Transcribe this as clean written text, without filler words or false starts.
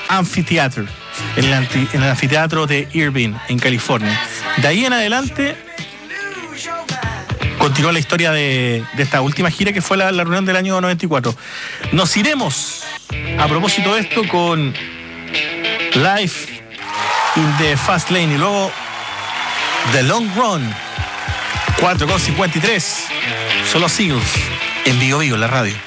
Amphitheater, en el anfiteatro de Irvine, en California. De ahí en adelante continuó la historia de esta última gira, que fue la reunión del año 94. Nos iremos, a propósito de esto, con Life in the Fast Lane y luego The Long Run. 4:53. Son los Eagles en Vigo Vigo, en la radio.